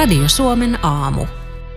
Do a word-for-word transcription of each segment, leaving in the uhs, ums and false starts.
Radio Suomen aamu.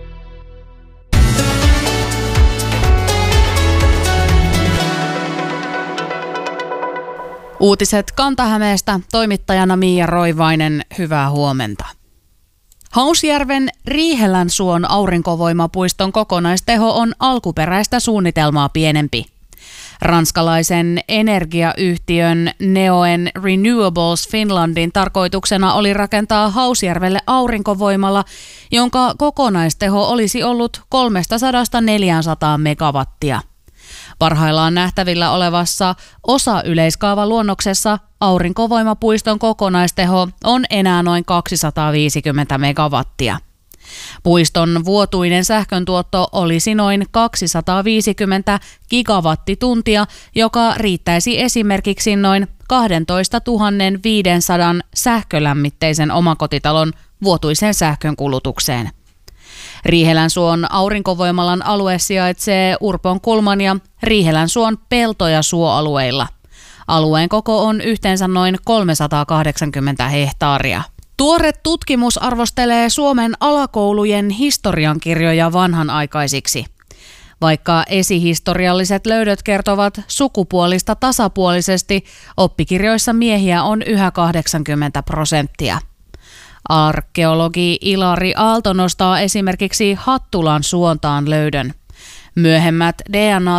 Uutiset Kanta-Hämeestä, toimittajana Miia Roivainen, hyvää huomenta. Hausjärven Riihelänsuon aurinkovoimapuiston kokonaisteho on alkuperäistä suunnitelmaa pienempi. Ranskalaisen energiayhtiön Neoen Renewables Finlandin tarkoituksena oli rakentaa Hausjärvelle aurinkovoimala, jonka kokonaisteho olisi ollut kolmestasadasta neljäänsataan megawattia. Parhaillaan nähtävillä olevassa osa-yleiskaavaluonnoksessa aurinkovoimapuiston kokonaisteho on enää noin kaksisataaviisikymmentä megawattia. Puiston vuotuinen sähköntuotto olisi noin kaksisataaviisikymmentä gigawattituntia, joka riittäisi esimerkiksi noin kaksitoistatuhatta viisisataa sähkölämmitteisen omakotitalon vuotuiseen sähkönkulutukseen. Riihelänsuon aurinkovoimalan alue sijaitsee Urponkulman ja Riihelänsuon pelto- ja suoalueilla. Alueen koko on yhteensä noin kolmesataakahdeksankymmentä hehtaaria. Tuore tutkimus arvostelee Suomen alakoulujen historiankirjoja vanhanaikaisiksi. Vaikka esihistorialliset löydöt kertovat sukupuolista tasapuolisesti, oppikirjoissa miehiä on yhä kahdeksankymmentä prosenttia. Arkeologi Ilari Aalto nostaa esimerkiksi Hattulan suontaan löydön. Myöhemmät D N A